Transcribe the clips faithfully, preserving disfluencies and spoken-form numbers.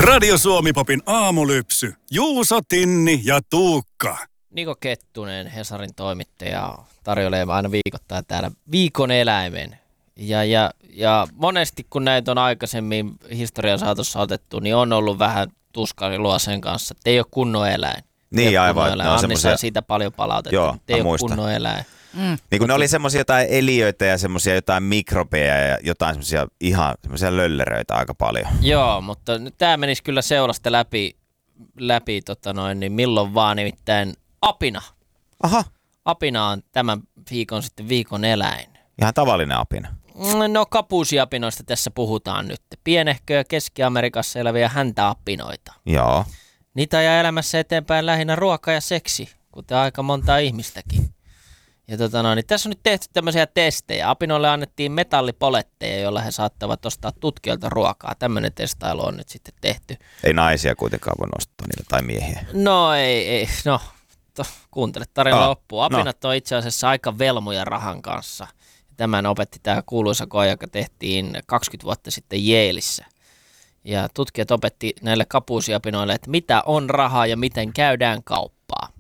Radio Suomi-popin aamulypsy. Juuso, Tinni ja Tuukka. Niko Kettunen, Hesarin toimittaja, tarjoilee aina viikoittain täällä viikon eläimen. Ja, ja, ja monesti kun näitä on aikaisemmin historian saatossa otettu, niin on ollut vähän tuskalilua sen kanssa, että ei ole kunnon eläin. Niin aivan. Eläin. Anni semmosia... saa siitä paljon palautetta, Joo, että ei ole muistan. kunnon eläin. Mm. Niin kun ne oli semmoisia jotain eliöitä ja semmoisia jotain mikrobeja ja jotain semmoisia ihan semmoisia lölleröitä aika paljon. Joo, mutta nyt tämä menisi kyllä seulasta läpi, läpi tota noin, niin milloin vaan, nimittäin apina. Aha. Apina on tämän viikon sitten viikon eläin. Ihan tavallinen apina. No kapuusiapinoista tässä puhutaan nyt. Pienehköjä Keski-Amerikassa eläviä häntäapinoita. Joo. Niitä ajaa elämässä eteenpäin lähinnä ruoka ja seksi, kuten aika montaa ihmistäkin. Ja tota no, niin tässä on nyt tehty tämmöisiä testejä. Apinoille annettiin metallipoletteja, joilla he saattavat ostaa tutkijoilta ruokaa. Tämmöinen testailu on nyt sitten tehty. Ei naisia kuitenkaan voi nostaa niillä tai miehiä. No ei, ei. No to, kuuntele tarina oh, loppuun. Apinat no. on itse asiassa aika velmuja rahan kanssa. Tämän opetti tämä kuuluisa koe, joka tehtiin kaksikymmentä vuotta sitten Yaleissa. Ja tutkijat opetti näille kapuusiapinoille, että mitä on rahaa ja miten käydään kauppaa.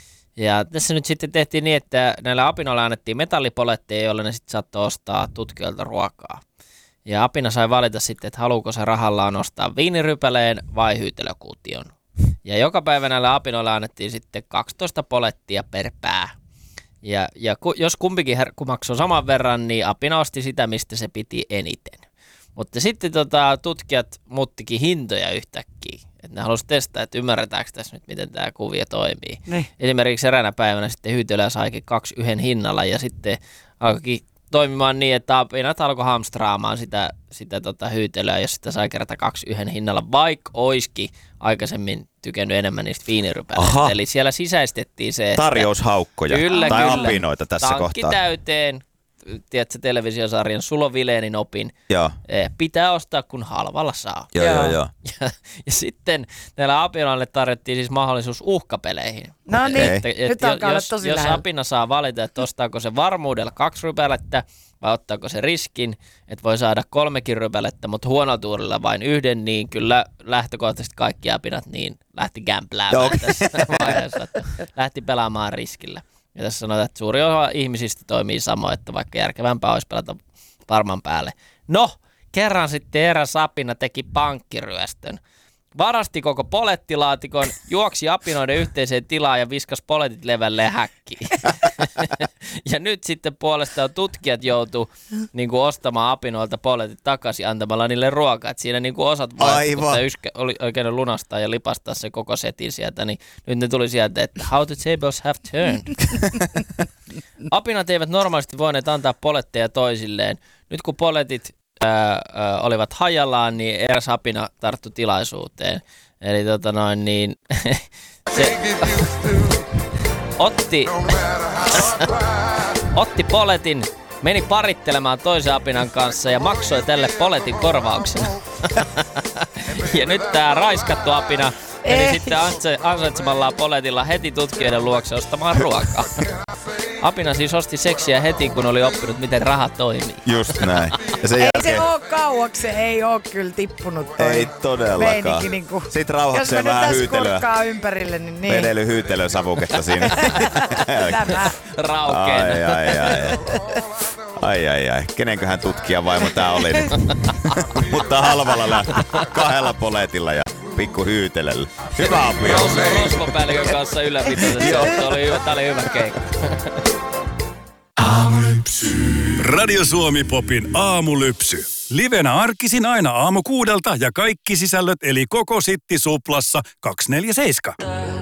Ja tässä nyt sitten tehtiin niin, että näillä apinoilla annettiin metallipoletteja, joilla ne sitten saattoi ostaa tutkijoilta ruokaa. Ja apina sai valita sitten, että haluuko se rahallaan ostaa viinirypäleen vai hyytelökuution. Ja joka päivä näillä apinoilla annettiin sitten kaksitoista polettia per pää. Ja, ja ku, jos kumpikin herkku maksoi saman verran, niin apina osti sitä, mistä se piti eniten. Mutta sitten tota, tutkijat muuttikin hintoja yhtäkkiä. Että ne halusivat testaa, että ymmärretäänkö tässä nyt, miten tämä kuvio toimii. Ne. Esimerkiksi eräänä päivänä sitten hyytelöä saikin kaksi yhden hinnalla ja sitten alkoikin toimimaan niin, että apinat alkoi hamstraamaan sitä, sitä tota hyytelöä, jos sitä sai kerätä kaksi yhden hinnalla, vaikka olisikin aikaisemmin tykännyt enemmän niistä viinirypäleistä. Eli siellä sisäistettiin se, että tarjoushaukkoja kyllä, tai kyllä, apinoita tässä tankki kohtaa. Täyteen. Tiedätkö, televisiosarjan Sulo Vileenin opin. Joo. Pitää ostaa, kun halvalla saa. Joo, joo, joo. Ja, ja sitten näillä apinoille tarjottiin siis mahdollisuus uhkapeleihin. No niin, et, et, nyt alkaa jos, tosi jos lähellä. apina saa valita, että ostaako se varmuudella kaksi rypälettä vai ottaako se riskin, että voi saada kolmekin rypälettä, mutta huonotuurilla vain yhden, niin kyllä lähtökohtaisesti kaikki apinat niin lähti gämpläämään tässä vaiheessa, että lähti pelaamaan riskillä. Ja tässä sanotaan, että suuri osa ihmisistä toimii samoin, että vaikka järkevämpää olisi pelata varman päälle. No, kerran sitten eräs apina teki pankkiryöstön. Varasti koko polettilaatikon, juoksi apinoiden yhteiseen tilaan ja viskas poletit levälleen häkkiin. Ja nyt sitten puolestaan tutkijat joutuu niin kuin ostamaan apinoilta poletit takaisin antamalla niille ruokaa. Et siinä niin kuin osat vaikuttaa, yskä oli oikein lunastaa ja lipastaa se koko setin sieltä, niin nyt ne tuli sieltä, että how the tables have turned. Apinat eivät normaalisti voineet antaa poletteja toisilleen. Nyt kun poletit Ää, ää, olivat hajallaan, niin eräs apina tarttui tilaisuuteen. Eli tota noin, niin se otti, otti poletin, meni parittelemaan toisen apinan kanssa ja maksoi tälle poletin korvauksena. Ja nyt tää raiskattu apina meni Ei. sitten anse, ansaitsemallaan poletilla heti tutkijoiden luokse ostamaan ruokaa. Apina siis osti seksiä heti, kun oli oppinut, miten raha toimii. Just näin. Ja sen ei jälkeen... se oo kauaksi, se ei oo kyllä tippunut toi ei todellakaan. Niin kuin, sitten rauhakseen vähän hyytelyä. Jos me nyt tässä ympärille, niin niin. Vedely hyytelösavuketta siinä. Tämä. Raukeena. Ai, ai, ai, ai. Ai, ai, ai. Kenenköhän tutkija vaimo tää oli nyt? Mutta halvalla lähti. Kahdella poletilla ja pikku hyytelöllä. Hyvä apina. Rosvopäällikön kanssa ylläpitoisesti. Tää oli hyvä, tää oli hyvä keikka. Aamulypsy. Radio Suomi-popin aamulypsy. Livenä arkisin aina aamu kuudelta ja kaikki sisällöt eli koko Sitti Suplassa kaksikymmentäneljä seitsemän.